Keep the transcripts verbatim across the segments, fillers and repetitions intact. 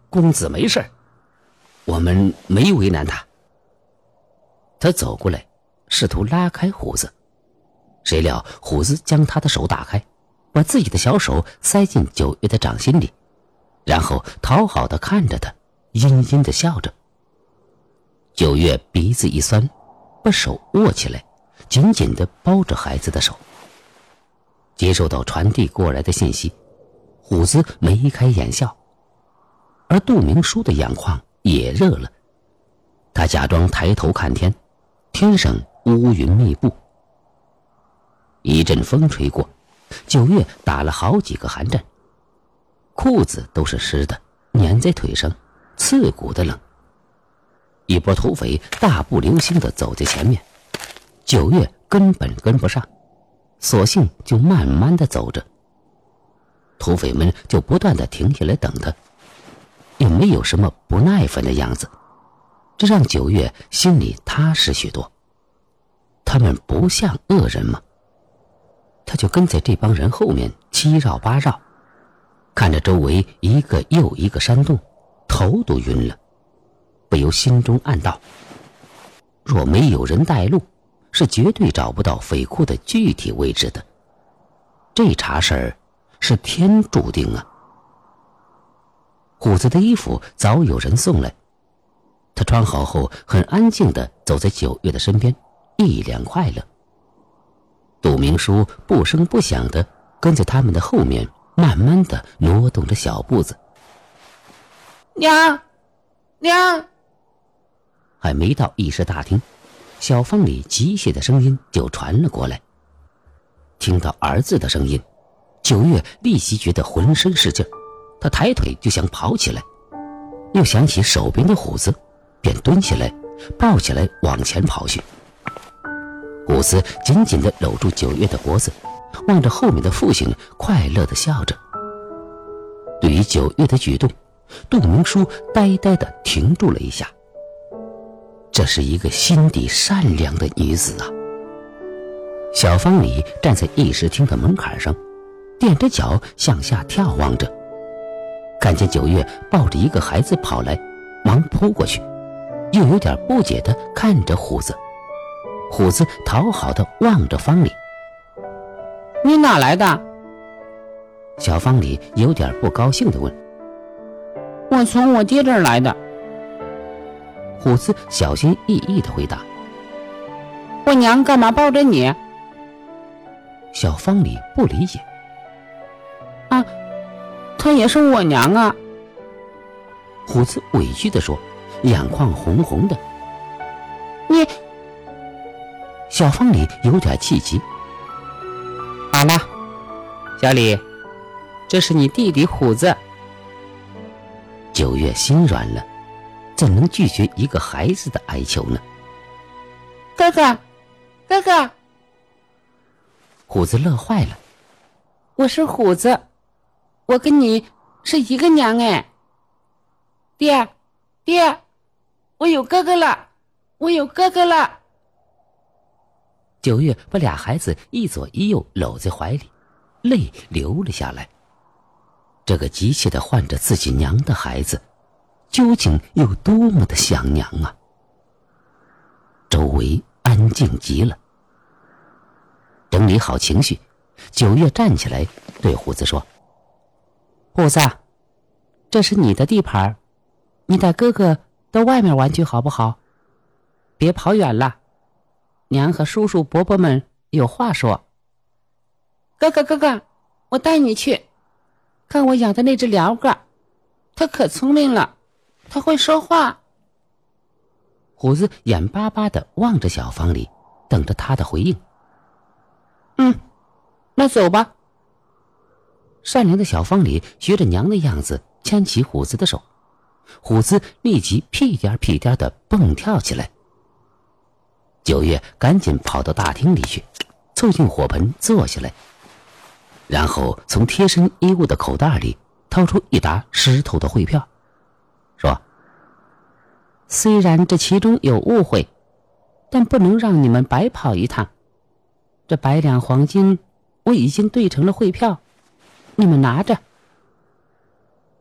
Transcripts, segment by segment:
公子没事，我们没为难他。他走过来，试图拉开虎子，谁料虎子将他的手打开，把自己的小手塞进九月的掌心里，然后讨好地看着他，阴阴地笑着。九月鼻子一酸，把手握起来，紧紧地包着孩子的手。接受到传递过来的信息，虎子眉开眼笑，而杜明书的眼眶也热了。他假装抬头看天，天上乌云密布。一阵风吹过，九月打了好几个寒战，裤子都是湿的，粘在腿上，刺骨的冷。一波土匪大步流星地走在前面，九月根本跟不上，索性就慢慢地走着。土匪们就不断地停下来等他，也没有什么不耐烦的样子，这让九月心里踏实许多。他们不像恶人吗？他就跟在这帮人后面七绕八绕，看着周围一个又一个山洞，头都晕了，不由心中暗道：若没有人带路，是绝对找不到匪库的具体位置的。这茬事儿是天注定啊！虎子的衣服早有人送来，他穿好后很安静地走在九月的身边，一脸快乐。杜明书不声不响地跟在他们的后面，慢慢地挪动着小步子。 娘，娘！ 还没到议事大厅，小房里机械的声音就传了过来。听到儿子的声音，九月立即觉得浑身是劲儿，他抬腿就想跑起来，又想起手边的虎子，便蹲下来，抱起来往前跑去。虎子紧紧地搂住九月的脖子，望着后面的父亲，快乐地笑着。对于九月的举动，杜明书呆呆地停住了一下。这是一个心底善良的女子啊！小芳里站在议事厅的门槛上，踮着脚向下眺望着，看见九月抱着一个孩子跑来，忙扑过去，又有点不解地看着虎子。虎子讨好地望着方里。 你哪来的？ 小方里有点不高兴地问。 我从我爹这儿来的。 虎子小心翼翼地回答。 我娘干嘛抱着你？ 小方里不理解。 啊，她也是我娘啊。 虎子委屈地说，眼眶红红的。 你…… 小方里有点气急。 好了，小李，这是你弟弟虎子。 九月心软了，怎能拒绝一个孩子的哀求呢？ 哥哥，哥哥！ 虎子乐坏了。 我是虎子，我跟你是一个娘哎。爹，爹，我有哥哥了，我有哥哥了。 九月把俩孩子一左一右搂在怀里，泪流了下来。这个急切地唤着自己娘的孩子，究竟有多么的想娘啊！周围安静极了。整理好情绪，九月站起来对虎子说： 虎子，这是你的地盘，你带哥哥到外面玩去好不好？别跑远了，娘和叔叔伯伯们有话说。哥哥哥哥，我带你去看我养的那只鹩哥，它可聪明了，它会说话。 虎子眼巴巴地望着小房里，等着他的回应。 嗯，那走吧。 善良的小方里学着娘的样子牵起虎子的手，虎子立即屁颠屁颠地蹦跳起来。九月赶紧跑到大厅里去，凑近火盆坐下来，然后从贴身衣物的口袋里掏出一沓湿透的汇票，说： 虽然这其中有误会，但不能让你们白跑一趟。这百两黄金我已经兑成了汇票，你们拿着。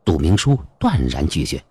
杜明书断然拒绝。